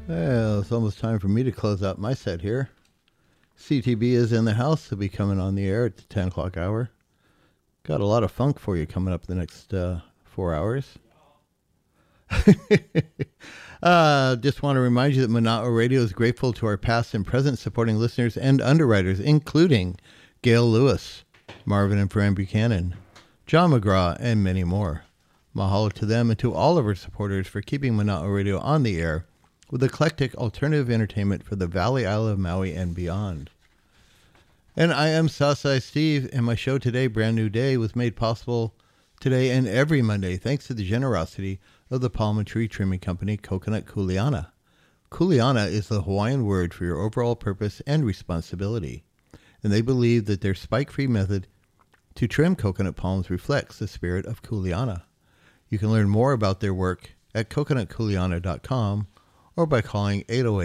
Well, it's almost time for me to close out my set here. CTB is in the house. He'll be coming on the air at the 10 o'clock hour. Got a lot of funk for you coming up the next 4 hours. Just want to remind you that Monotto Radio is grateful to our past and present supporting listeners and underwriters, including Gail Lewis, Marvin and Fran Buchanan, John McGraw, and many more. Mahalo to them and to all of our supporters for keeping Monotto Radio on the air with eclectic alternative entertainment for the Valley Isle of Maui and beyond. And I am Southside Steve, and my show today, Brand New Day, was made possible today and every Monday thanks to the generosity of the palm and tree trimming company, Coconut Kuleana. Kuleana is the Hawaiian word for your overall purpose and responsibility, and they believe that their spike-free method to trim coconut palms reflects the spirit of Kuleana. You can learn more about their work at coconutkuleana.com or by calling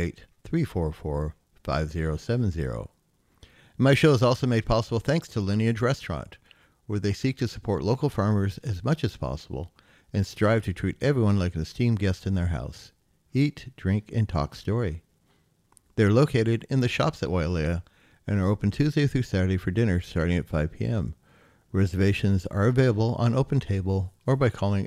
808-344-5070. My show is also made possible thanks to Lineage Restaurant, where they seek to support local farmers as much as possible and strive to treat everyone like an esteemed guest in their house. Eat, drink, and talk story. They're located in the shops at Wailea and are open Tuesday through Saturday for dinner starting at 5 p.m. Reservations are available on OpenTable or by calling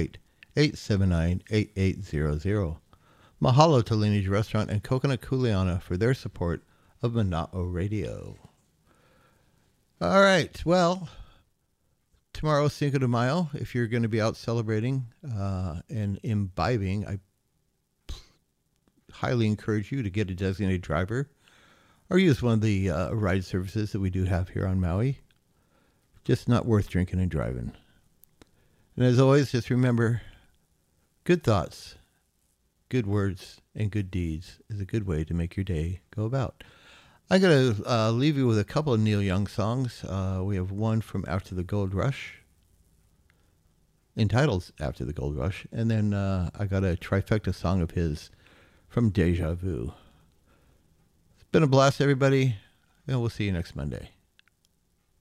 808-879-8800. Mahalo to Lineage Restaurant and Coconut Kuleana for their support of Monotto Radio. All right, well, tomorrow's Cinco de Mayo. If you're going to be out celebrating and imbibing, I highly encourage you to get a designated driver or use one of the ride services that we do have here on Maui. Just not worth drinking and driving. And as always, just remember, good thoughts, good words, and good deeds is a good way to make your day go about. I'm going to leave you with a couple of Neil Young songs. We have one from After the Gold Rush, entitled After the Gold Rush, and then I got a trifecta song of his from Deja Vu. It's been a blast, everybody, and we'll see you next Monday.